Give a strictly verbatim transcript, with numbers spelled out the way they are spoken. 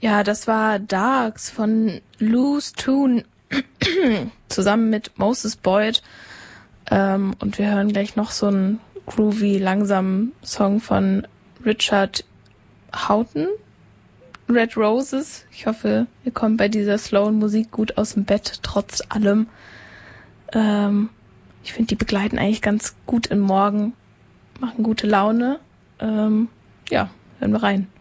Ja, das war Darks von Loose Tune zusammen mit Moses Boyd. Ähm, und wir hören gleich noch so einen groovy, langsamen Song von Richard Houghton, Red Roses. Ich hoffe, ihr kommt bei dieser slowen Musik gut aus dem Bett, trotz allem. Ähm, ich finde, die begleiten eigentlich ganz gut in Morgen, machen gute Laune. Ähm, ja, hören wir rein.